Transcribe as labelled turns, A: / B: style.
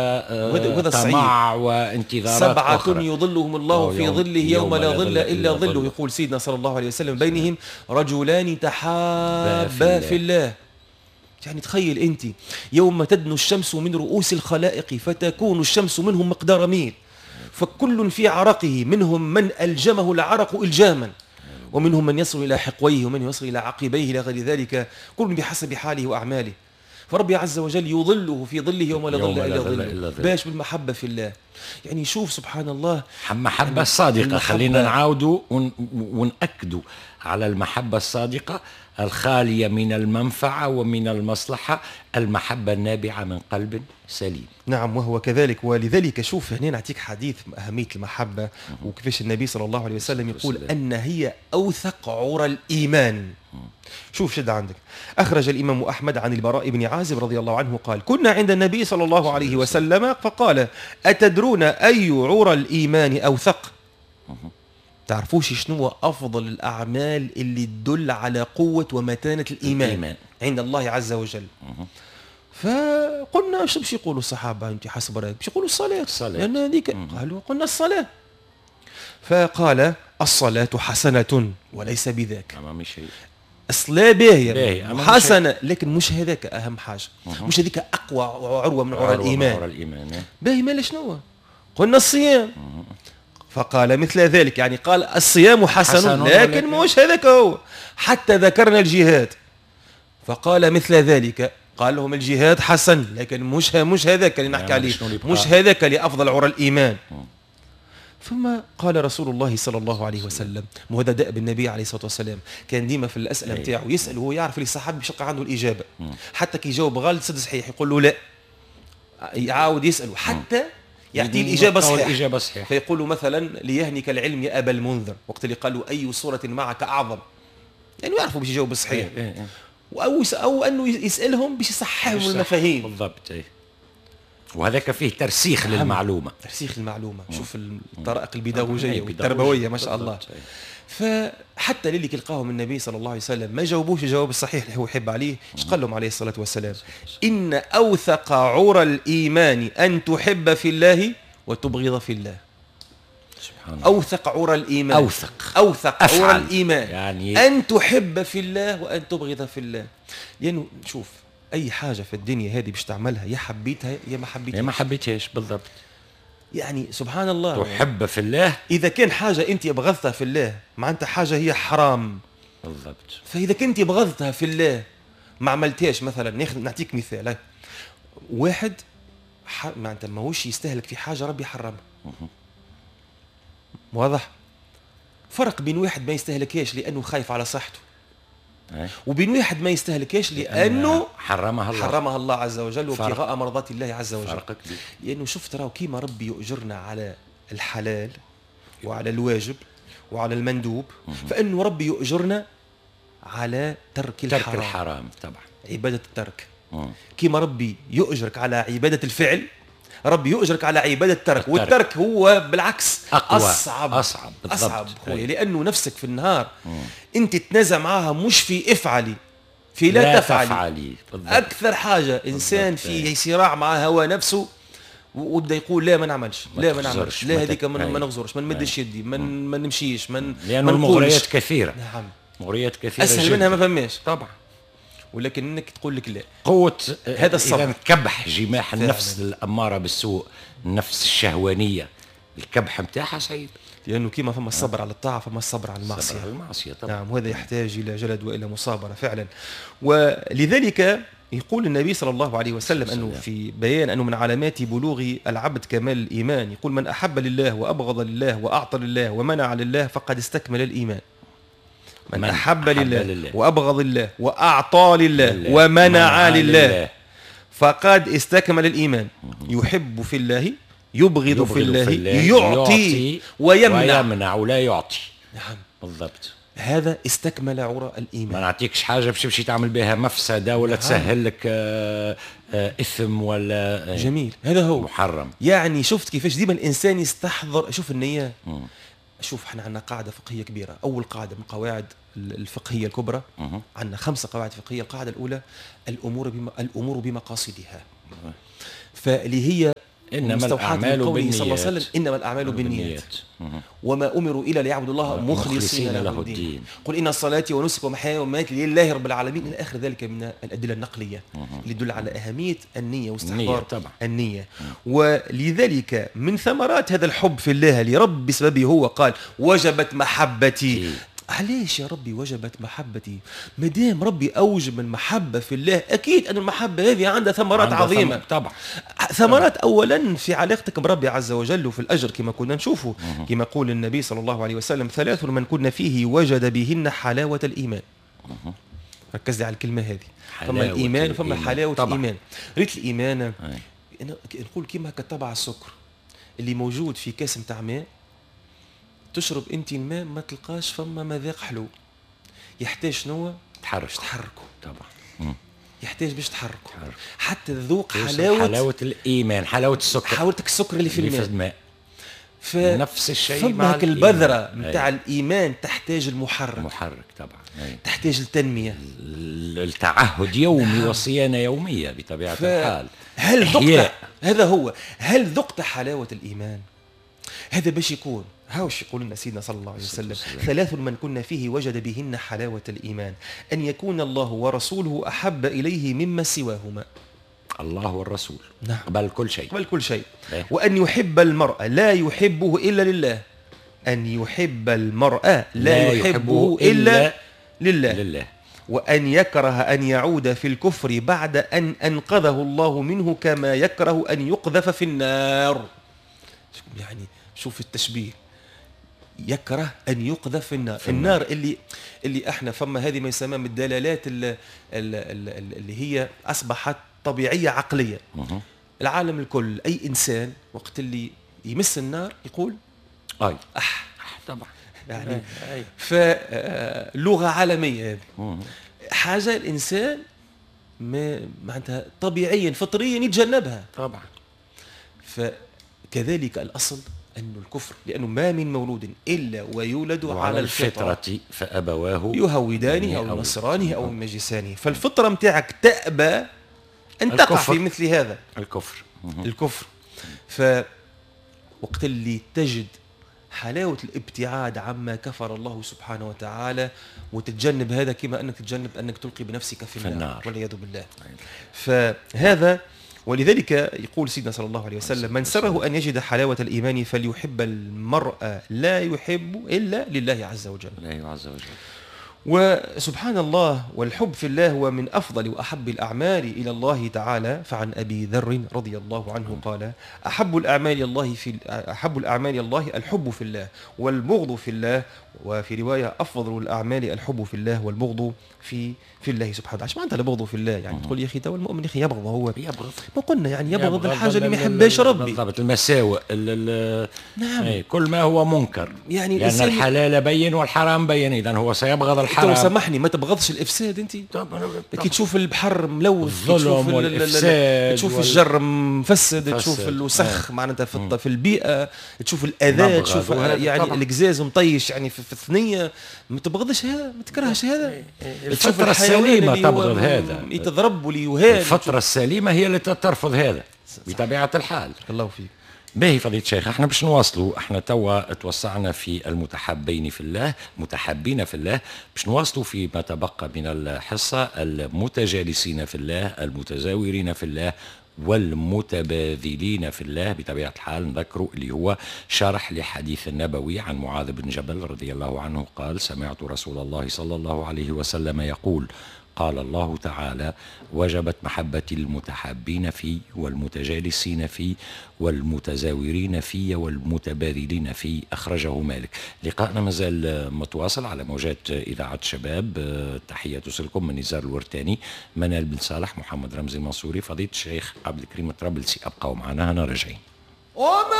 A: وهذا
B: طمع وانتظارات
A: سبعة
B: أخرى.
A: يظلهم الله في ظله يوم لا ظل إلا ظله. يقول سيدنا صلى الله عليه وسلم بينهم رجلان تحابا في الله. يعني تخيل أنت يوم تدنو الشمس من رؤوس الخلائق فتكون الشمس منهم مقدار ميل، فكل في عرقه، منهم من ألجمه العرق إلجاما، ومنهم من يصل إلى حقويه ومن يصل إلى عقبيه إلى غير ذلك، كل بحسب حاله وأعماله. فربي عز وجل يظله في ظله يوم لا ظل إلا ظله. باش بالمحبة في الله. يعني شوف سبحان الله،
B: محبة صادقة. خلينا نعاودوا ونأكدوا على المحبة الصادقة الخالية من المنفعة ومن المصلحة، المحبة النابعة من قلب سليم.
A: نعم، وهو كذلك. ولذلك شوف هنا نعطيك حديث أهمية المحبة وكيفاش النبي صلى الله عليه وسلم يقول أن هي أوثق عرى الإيمان. شوف شد عندك. أخرج الإمام أحمد عن البراء بن عازب رضي الله عنه قال كنا عند النبي صلى الله عليه وسلم فقال أتدرون أي عرى الإيمان أوثق؟ تعرفوش شنو أفضل الأعمال اللي تدل على قوة ومتانة الإيمان عند الله عز وجل؟ فقلنا شو باش يقولوا الصحابة؟ أنت حسب رأيك باش يقولوا الصلاة، لأن هذيك. قالوا قلنا الصلاة. فقال الصلاة حسنة وليس بذاك. الصلاة باهية حسنة، لكن مش هذاك أهم حاجة. مش هذيك أقوى عروة من عروة الإيمان. باهي مال شنو؟ قلنا الصيام. فقال مثل ذلك، يعني قال الصيام حسن لكن مش هذاك هو. حتى ذكرنا الجهاد فقال مثل ذلك، قال لهم الجهاد حسن لكن مش هذاك اللي نحكي عليه، مش هذاك اللي أفضل عرى الإيمان. ثم قال رسول الله صلى الله عليه وسلم، وهذا دأب النبي عليه الصلاة والسلام، كان ديما في الأسئلة متاعه يسأل وهو يعرف اللي الصحابي بيشق عنده الإجابة، حتى كي يجاوب غلط سد صحيح يقول له لا، يعاود يسأله حتى يعطيه الإجابة صحيحة. فيقول له مثلا ليهنك العلم يا أبا المنذر، وقت اللي قال له أي صورة معك أعظم، يعني يعرفوا باش يجاوب الصحيح. أو أنه يسألهم باش يصححهم المفاهيم.
B: بالضبط. وهذاك فيه ترسيخ للمعلومة.
A: شوف الطرائق البيداغوجية والتربوية ما شاء الله. فحتى اللي كلقاهم النبي صلى الله عليه وسلم ما جاوبوش الجواب الصحيح اللي هو يحب عليه. ايش قال لهم عليه الصلاة والسلام؟ إن أوثق عرى الإيمان أن تحب في الله وتبغض في الله. أوثق عرى الإيمان، أوثق عرى الإيمان يعني أن تحب في الله وأن تبغض في الله. لأنه شوف أي حاجة في الدنيا هذه باش تعملها يا حبيتها يا ما حبيتهاش.
B: بالضبط.
A: يعني سبحان الله،
B: تحب في الله.
A: إذا كان حاجة أنت أبغضتها في الله معناتها حاجة هي حرام.
B: بالضبط.
A: فإذا كنت أبغضتها في الله ما عملتهاش، مثلا نعطيك مثال، واحد معناتها ماهوش يستهلك في حاجة ربي حرمها، واضح؟ فرق بين واحد ما يستهلكهاش لأنه خايف على صحته، وبين واحد ما يستهلكهاش لأنه حرمها الله عز وجل وابتغاء مرضات الله عز وجل. لأنه شفت راهو كيما ربي يؤجرنا على الحلال وعلى الواجب وعلى المندوب، فإنه ربي يؤجرنا على ترك
B: الحرام. طبعا
A: عبادة الترك. كيما ربي يؤجرك على عبادة الفعل ربي يؤجرك على عبادة الترك. والترك هو بالعكس أصعب خويا، لأنه نفسك في النهار أنت تتنازع معها مش في افعلي، في لا تفعلي. أكثر حاجة إنسان في صراع مع هوى نفسه وبدا يقول لا ما نعملش، لا هذيك ما نغزرش، ما نمدش يدي، ما نمشيش،
B: لأنه المغريات كثيرة.
A: نعم،
B: مغريات كثيرة
A: أسهل منها ما فماش
B: طبعا.
A: ولكن انك تقول لك لا،
B: قوة
A: هذا الصبر.
B: إذا كبح جماح النفس الأمارة بالسوء، النفس الشهوانية، الكبح متاعها صعيب.
A: لأنه كما فما الصبر على الطاعة فما الصبر على
B: المعصية. طبعا.
A: نعم، وهذا يحتاج إلى جلد وإلى مصابرة فعلا. ولذلك يقول النبي صلى الله عليه وسلم أنه في بيان أنه من علامات بلوغ العبد كمال الإيمان، يقول من أحب لله وأبغض لله وأعطى لله ومنع لله فقد استكمل الإيمان. من أحب لله وأبغض لله وأعطى لله ومنع لله فقد استكمل الإيمان. يحب في الله، يبغض في الله، يعطي ويمنع
B: ولا يعطي.
A: نعم
B: بالضبط.
A: هذا استكمل عرى الإيمان.
B: ما نعطيكش حاجة باش تعمل بها مفسدة ولا تسهل لك إثم ولا
A: جميل، هذا هو
B: محرم.
A: يعني شفت كيفاش ديما الإنسان يستحضر. شوف النية. شوف احنا عندنا قاعدة فقهية كبيرة. أول قاعدة من قواعد الفقهية الكبرى، عندنا 5 قواعد فقهية. القاعدة الأولى الأمور بمقاصدها، فاللي هي
B: إنما الأعمال بالنيات
A: صلى الله عليه وسلم إنما الأعمال بالنيات وما أمروا إلا ليعبدوا الله مخلصين له الدين قل إن صلاتي ونسكي ومحياي ومماتي لله رب العالمين إلى آخر ذلك من الأدلة النقلية اللي تدل على أهمية النية واستحضار النية. ولذلك من ثمرات هذا الحب في الله لرب بسببه هو قال وجبت محبتي. علاش يا ربي وجبت محبتي؟ مادام ربي أوجب المحبة في الله أكيد أن المحبة هذه عندها ثمرات عظيمة.
B: طبعا
A: ثمرات أولا في علاقتك بربي عز وجل وفي الأجر كما كنا نشوفه كما قول النبي صلى الله عليه وسلم 3 من كنا فيه وجد بهن حلاوة الإيمان. ركز على الكلمة هذه، فما الإيمان وفما حلاوة الإيمان. ريت الإيمان نقول كما كتبع السكر اللي موجود في كاس متاع ماء، تشرب انت الماء ما تلقاش فما مذاق حلو، يحتاج شنو؟ تحركه
B: طبعا.
A: يحتاج باش تحركه حتى ذوق حلاوة
B: الإيمان، حلاوة السكر،
A: حلاوتك السكر اللي في الماء.
B: نفس الشيء
A: مع البذرة متاع الإيمان تحتاج المحرك طبعا. تحتاج التنمية،
B: التعهد يومي وصيانة يومية بطبيعة الحال.
A: هل ذقت هذا هو هل ذقت حلاوة الإيمان؟ هذا باش يكون هاوش يقول لنا سيدنا صلى الله عليه وسلم 3 من كنا فيه وجد بهن حلاوة الإيمان أن يكون الله ورسوله أحب إليه مما سواهما.
B: الله والرسول
A: نعم.
B: قبل كل شيء
A: وأن يحب المرء لا يحبه إلا لله. أن يحب المرء لا يحبه إلا لله. وأن يكره أن يعود في الكفر بعد أن أنقذه الله منه كما يكره أن يقذف في النار. يعني شوف التشبيه، يكره أن يقذف في النار اللي احنا فما هذه ما يسمى من الدلالات اللي هي أصبحت طبيعية عقلية. العالم الكل أي إنسان وقت اللي يمس النار يقول
B: طبعا
A: يعني فلغة عالمية هذه حاجة الإنسان معناتها طبيعيا فطريا يتجنبها
B: طبعا.
A: فكذلك الأصل أن الكفر لأنه ما من مولود إلا ويولد على الفطرة
B: فأبواه
A: يهودانه أو نصرانه أو مجسانه. فالفطرة متاعك تأبى أن تقع في مثل هذا الكفر. فوقت اللي تجد حلاوة الابتعاد عما كفر الله سبحانه وتعالى وتتجنب هذا كما أنك تتجنب أنك تلقي بنفسك في النار والعياذ بالله. فهذا ولذلك يقول سيدنا صلى الله عليه وسلم من سره أن يجد حلاوة الإيمان فليحب المرء لا يحب إلا لله عز وجل. وسبحان الله والحب في الله هو من أفضل وأحب الأعمال إلى الله تعالى. فعن أبي ذر رضي الله عنه قال أحب الأعمال الله الحب في الله والبغض في الله. وفي رواية أفضل الأعمال الحب في الله والبغض في الله سبحانه وتعالى. معناتها البغض في الله يعني تقول يا أخي تو المؤمن يا أخي يبغض ما قلنا يعني يبغض الحاجة اللي ما يحبهاش ربي
B: بالضبط. المساوئ
A: نعم.
B: كل ما هو منكر يعني لأن الحلال بين والحرام بين، إذن هو سيبغض الحرام.
A: سامحني ما تبغضش الإفساد أنت كي تشوف البحر ملوث
B: الظلم والإفساد
A: تشوف الجر مفسد تشوف الوسخ معناتها في البيئة تشوف الأذى تشوف يعني القزاز مطيش يعني في الثنية ما تبغضش هذا ما تكرهش هذا.
B: الفترة السليمة تبغض هذا
A: يتضرب وليهان.
B: الفترة السليمة هي اللي ترفض هذا بطبيعة الحال.
A: الله فيك.
B: باهي فضيلة الشيخ احنا باش نواصلوا، احنا توا توسعنا في المتحبين في الله متحبين في الله، باش نواصلوا فيما تبقى من الحصة المتجالسين في الله المتزاورين في الله والمتباذلين في الله. بطبيعة الحال نذكروا اللي هو شرح لحديث النبوي عن معاذ بن جبل رضي الله عنه قال سمعت رسول الله صلى الله عليه وسلم يقول قال الله تعالى وجبت محبتي المتحابين في والمتجالسين في والمتزاورين في والمتباذلين في. أخرجه مالك. لقاءنا مازال متواصل على موجات إذاعة شباب. تحية توصلكم من نزار الورتاني، منال بن صالح، محمد رمزي المنصوري، فضيلة الشيخ عبد الكريم الطرابلسي. أبقوا معنا هنا راجعين.